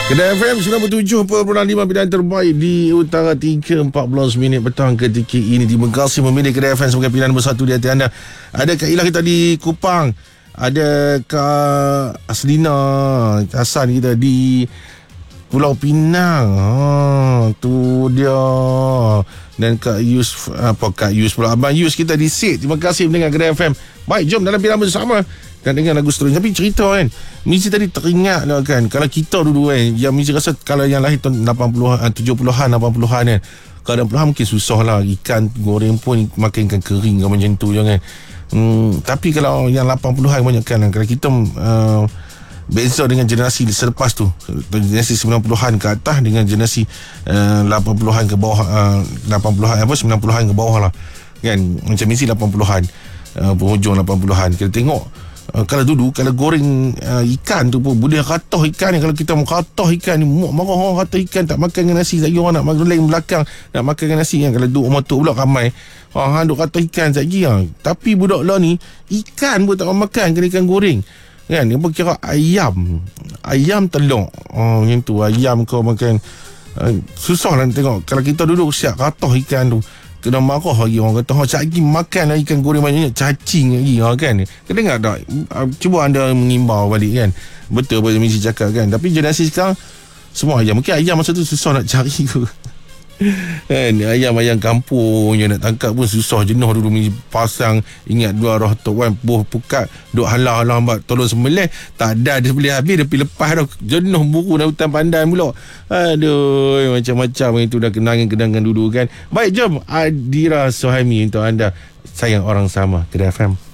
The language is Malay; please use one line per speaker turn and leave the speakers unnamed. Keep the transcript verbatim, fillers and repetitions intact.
Kedai F M sembilan puluh tujuh perpuluhan lima pilihan terbaik di Utara. Tiga empat belas minit petang ketika ini. Terima kasih memilih Kedai F M sebagai pilihan nombor satu di hati anda. Ada Kak Ilah kita di Kupang, ada Kak Aslina Hasan kita di Pulau Pinang. Ha, tu dia. Dan Kak Yus, apa Kak Yus pula, Abang Yus kita di Sid. Terima kasih mendengar Kedai F M. Baik, jom dalam pilihan bersama dan dengar lagu seterusnya. Tapi cerita kan, Mizi tadi teringat lah kan, kalau kita dulu kan, yang Mizi rasa kalau yang lahir tahun lapan puluhan, tujuh puluhan, lapan puluhan kan, kalau enam puluhan mungkin susah lah, ikan goreng pun makan ikan kering kan, macam tu je kan. hmm, Tapi kalau yang lapan puluhan banyak kan, kalau kita uh, beza dengan generasi selepas tu, generasi sembilan puluhan ke atas dengan generasi uh, lapan puluhan ke bawah, uh, lapan puluhan apa sembilan puluhan ke bawah lah kan. Macam Mizi lapan puluhan, uh, penghujung lapan puluhan. Kita tengok Uh, kalau dulu, kalau goreng uh, ikan tu pun boleh ratah ikan ni. Kalau kita mau ratah ikan ni, mak marah orang ratah ikan, tak makan dengan nasi. Lagi orang nak makan lain belakang, nak makan dengan nasi kan. Kalau duduk rumah tu pula ramai, ha, duk ratah ikan lagi ha. Tapi budak lah ni, ikan pun tak mau makan, kena ikan goreng kan. Dia pun kira ayam, ayam telur, oh, macam tu. Ayam kau makan, uh, susah lah tengok. Kalau kita duduk siap ratah ikan tu, kena marah lagi orang kata, ha, cak lagi makan lah ikan goreng banyak, cacing lagi ha, kan. Kena dengar tak? Cuba anda mengimbau balik kan. Betul apa yang Mizi cakap kan. Tapi generasi sekarang semua ayam. Mungkin ayam masa tu susah nak cari ke kan. Ayam-ayam kampung yang nak tangkap pun susah, jenuh dulu. Mizi pasang, ingat dua roh tu kan, buh pukat, duk halau-halau hamba tolong sembelih, tak ada, dia sembelih habis, dia pergi lepas dah, jenuh buru dah hutan pandan pula. Aduh, macam-macam itu dah kenangan-kenangan dulu kan. Baik, jom Adira Suhaimi untuk anda, Sayang Orang Sama, Kedai F M.